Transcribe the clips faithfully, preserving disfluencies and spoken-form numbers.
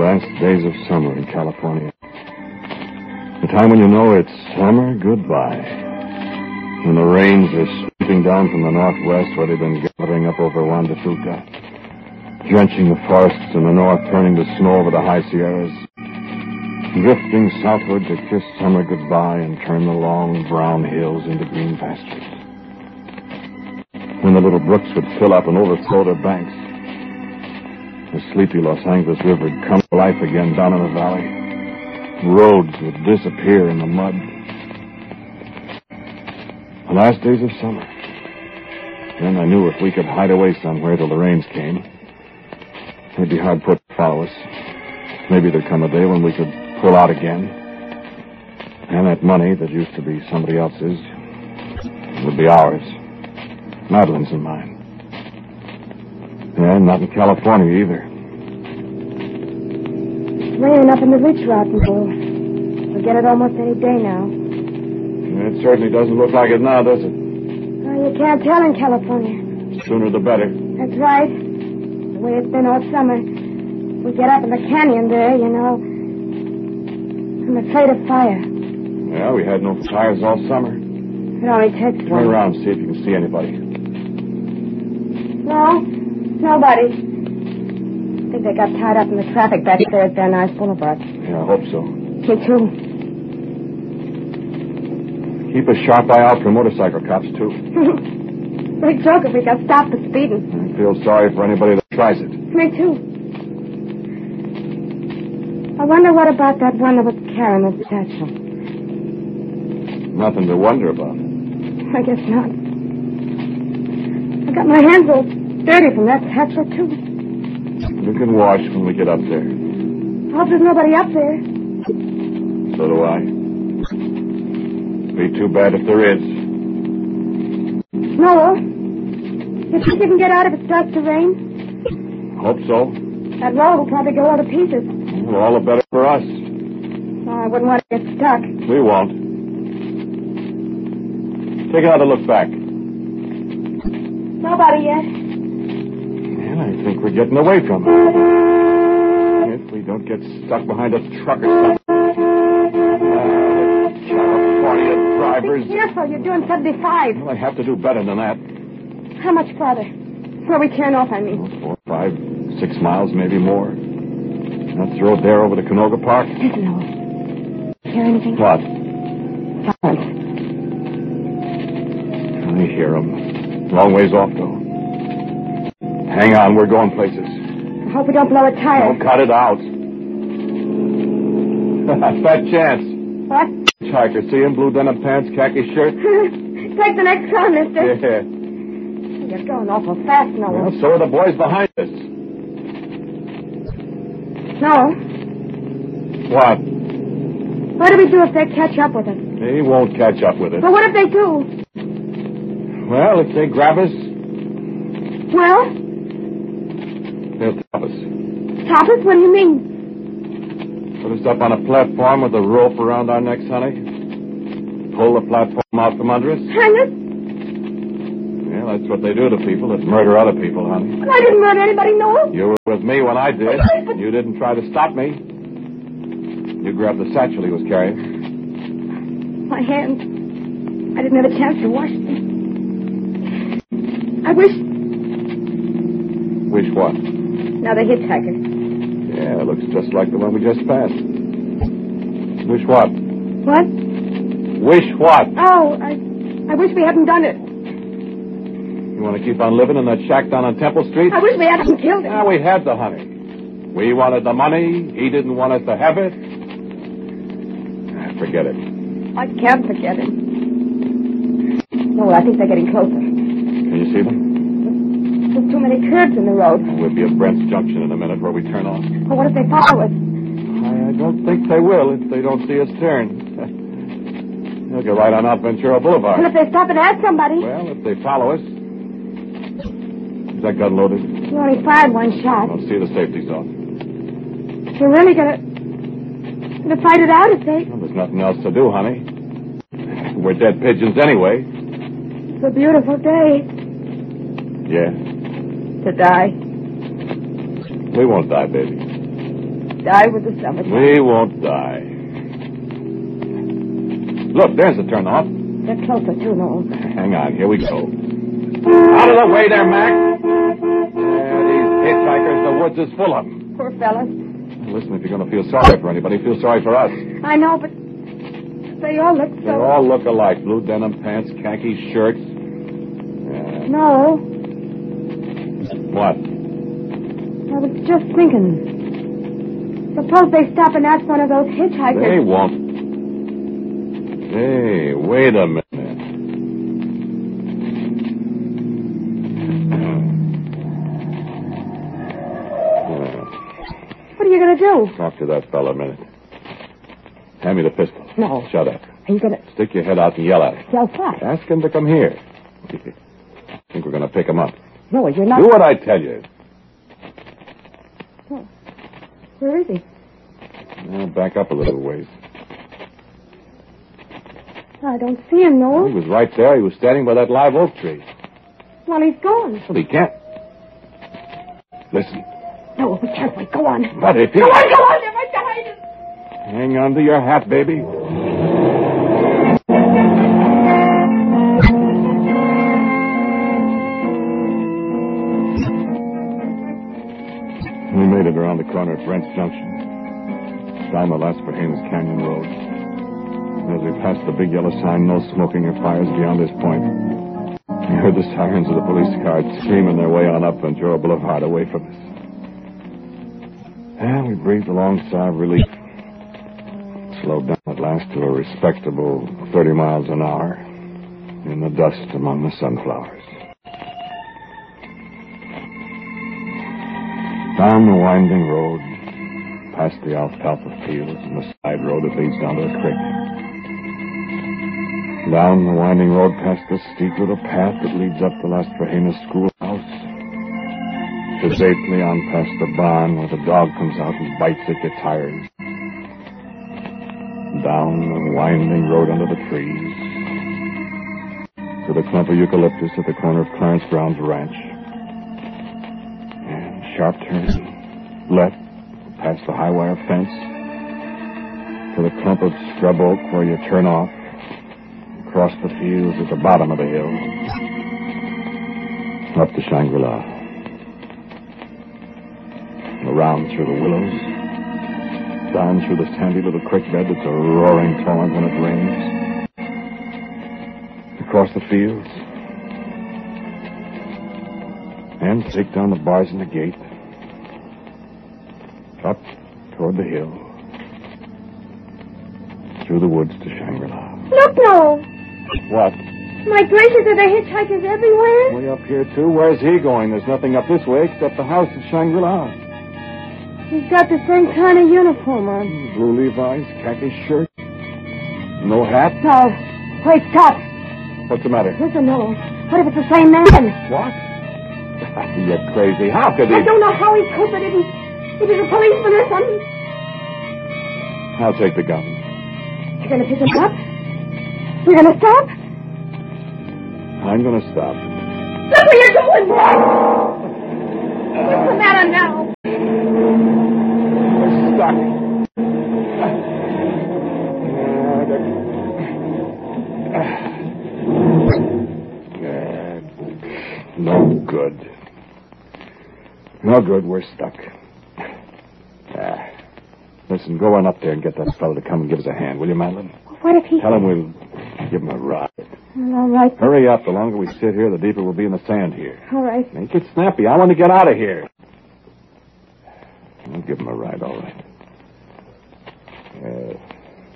last days of summer in California. The time when you know it's summer goodbye. When the rains are sweeping down from the northwest where they've been gathering up over Juan de Fuca, drenching the forests in the north, turning to snow over the high Sierras, drifting southward to kiss summer goodbye and turn the long brown hills into green pastures. When the little brooks would fill up and overflow their banks, the sleepy Los Angeles River would come to life again down in the valley. Roads would disappear in the mud. The last days of summer. Then I knew if we could hide away somewhere till the rains came, they'd be hard put to follow us. Maybe there'd come a day when we could pull out again. And that money that used to be somebody else's would be ours. Madeline's and mine. And not in California either. It's raining up in the ridge, Rotten Bull. We'll get it almost any day now. It certainly doesn't look like it now, does it? Well, you can't tell in California. Sooner the better. That's right. The way it's been all summer. We get up in the canyon there, you know. I'm afraid of fire. Yeah, we had no fires all summer. It only takes one. Turn around and see if you can see anybody. No, nobody. I think they got tied up in the traffic back there at Van Nuys Boulevard. Yeah, I hope so. Me too. Keep a sharp eye out for motorcycle cops, too. Big joke if we got stopped for speeding. I feel sorry for anybody that tries it. Me too. I wonder what about that one that was carrying the satchel. Nothing to wonder about. I guess not. I got my hands all dirty from that satchel, too. We can wash when we get up there. I hope there's nobody up there. So do I. Be too bad if there is. No. You think you can get out if it starts to rain? Hope so. That road will probably go all to pieces. Well, all the better for us. Oh, I wouldn't want to get stuck. We won't. Take another look back. Nobody yet. And I think we're getting away from it. If we don't get stuck behind a truck or something. Uh, California drivers. Be careful, you're doing seventy-five. Well, I have to do better than that. How much farther? Where we turn off, I mean. Oh, four, five, six miles, maybe more. That's the road there over to Canoga Park. Listen, Noel. Hear anything? What? Silence. I hear them. Long ways off, though. Hang on, we're going places. I hope we don't blow a tire. Don't cut it out. Fat chance. What? Hiker, see him? Blue denim pants, khaki shirt. Take the next car, mister. Yeah. You're going awful fast, Noel. Well, so are the boys behind us. No. What? What do we do if they catch up with us? They won't catch up with us. But what if they do? Well, if they grab us, Well? they'll stop us. Stop us? What do you mean? Put us up on a platform with a rope around our necks, honey. Pull the platform out from under us. Hang us? Yeah, that's what they do to people that murder other people, honey. I didn't murder anybody, Noel. You were with me when I did. But- You didn't try to stop me. You grabbed the satchel he was carrying. My hands. I didn't have a chance to wash them. I wish... Wish what? Now the hitchhiker. Yeah, it looks just like the one we just passed. Wish what? What? Wish what? Oh, I... I wish we hadn't done it. You want to keep on living in that shack down on Temple Street? I wish we hadn't killed him. Yeah, we had the honey. We wanted the money. He didn't want us to have it. Ah, forget it. I can't forget it. No, I think they're getting closer. Can you see them? There's too many curves in the road. We'll be at Brent's Junction in a minute where we turn off. But what if they follow us? I don't think they will if they don't see us turn. They'll go right on out Ventura Boulevard. And if they stop and ask somebody? Well, if they follow us. Is that gun loaded? You only fired one shot. I'll see the safety's off. We're really gonna... gonna fight it out if they... Well, there's nothing else to do, honey. We're dead pigeons anyway. It's a beautiful day Yeah. to die. We won't die, baby. die with the summertime. We won't die. Look, there's the turnoff. They're closer, too, Noel. Hang on, here we go. Out of the way there, Mac. Yeah, these hitchhikers, the woods is full of them. Poor fellas. Listen, if you're going to feel sorry for anybody, feel sorry for us. I know, but they all look so... They all look alike. Blue denim pants, khaki shirts. Yeah. No. What? I was just thinking. Suppose they stop and ask one of those hitchhikers. They won't. Hey, wait a minute. What are you going to do? Talk to that fellow a minute. Hand me the pistol. No. Shut up. Are you going to... Stick your head out and yell at him. Yell what? Ask him to come here. Think we're going to pick him up. No, you're not... Do what I tell you. Oh. Where is he? Now, back up a little ways. I don't see him, Noel. He was right there. He was standing by that live oak tree. Well, he's gone. Well, he can't. Listen. No, we can't wait. Go on. But if he... Go on, go on. They're right behind us. Hang on to your hat, baby. We made it around the corner at Brent's Junction. Down the Las Fajenas Canyon Road. As we passed the big yellow sign, no smoking or fires beyond this point, we heard the sirens of the police cars screaming their way on up Ventura Boulevard away from us. And we breathed a long sigh of relief. Slowed down at last to a respectable thirty miles an hour in the dust among the sunflowers. Down the winding road, past the alfalfa fields and the side road that leads down to the creek. Down the winding road past the steep little path that leads up to Las Fajenas schoolhouse. To safely on past the barn where the dog comes out and bites at your tires. Down the winding road under the trees. To the clump of eucalyptus at the corner of Clarence Brown's ranch. And sharp turn left past the high wire fence. To the clump of scrub oak where you turn off. Across the fields at the bottom of the hill. Up to Shangri-La. Around through the willows. Down through the sandy little creek bed that's a roaring torrent when it rains. Across the fields. And take down the bars in the gate. Up toward the hill. Through the woods to Shangri-La. Look, Noel. What? My gracious, are there hitchhikers everywhere? Way up here, too. Where's he going? There's nothing up this way except the house at Shangri-La. He's got the same kind of uniform on. Blue Levi's, khaki shirt. No hat? No. Wait, stop. What's the matter? Listen, Noel. What if it's the same man? What? You're crazy. How could he? I don't know how he could, but it is, it is a policeman or something. I'll take the gun. You're going to pick him up? You're going to stop? I'm going to stop. Look where you're going, boy! What's the matter now? We're stuck. Uh, no good. No good. We're stuck. Uh, listen, go on up there and get that fellow to come and give us a hand, will you, Madeline? What if he... Tell him we'll give him a ride. Well, all right. Hurry up. The longer we sit here, the deeper we'll be in the sand here. All right. Make it snappy. I want to get out of here. I'll give him a ride, all right. Uh,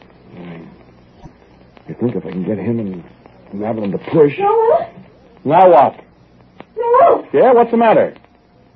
you think if I can get him and Madeline to push... No. Now what? No. Yeah, what's the matter?